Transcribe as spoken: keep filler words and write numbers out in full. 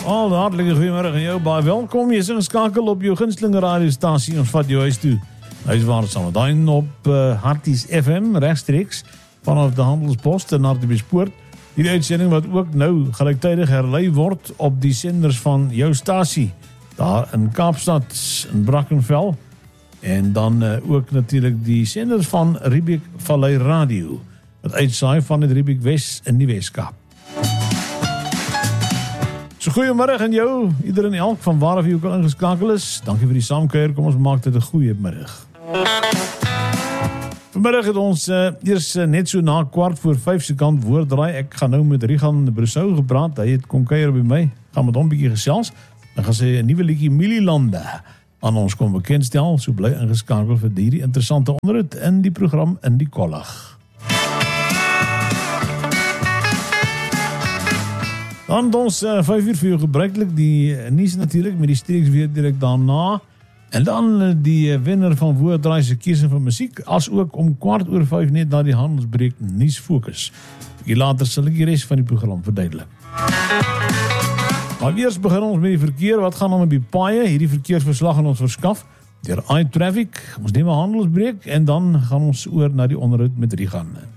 Al hartlike goeiemôre aan jou, baie welkom. Jy is ingeskakel op jou gunsteling radiostasie. Ons vat jou huis toe. Huiswaarts Samedain op uh, Harties F M regstreeks vanaf die Handelspost en Hartbeespoort. Hierdie uitsending wat ook nou gelyktydig herlei word op die senders van jou stasie daar in Kaapstad in Brackenfell en dan uh, ook natuurlik die senders van Riebeek Vallei Radio wat uitsaai van die Riebeek Wes in die Weskaap. So goeiemôre aan jou, iedereen elk van waar of jy ook al ingeskakel is. Dankie vir die saamkuier. Kom ons maak dit 'n goeie middag. Vanmiddag het ons uh, eers uh, net so na kwart voor vyf se kant woorddraai. Ek gaan nou met Rigan Brusou gepraat. Hy het kom kuier by my. Gaan met hom 'n bietjie gesels. Dan gaan sy 'n nuwe liedjie Mililande aan ons kom bekendstel. So bly ingeskakel vir hierdie interessante onderhoud in die program In die Kollig. Dan ons uh, vyf uur vir jou gebruiklik die uh, nuus natuurlik met die streeks weer direk daarna. En dan uh, die uh, wenner van woorddraai se keuse van musiek, as ook om kwart oor vyf net na die handelsbreek nuus fokus. Bietjie later sal ek die res van die program verduidelik. Maar eers begin ons met die verkeer. Wat gaan om op die paaie? Hierdie verkeersverslag aan ons verskaf deur iTraffic. Ons neem 'n handelsbreek en dan gaan ons oor na die onderhoud met Rigan.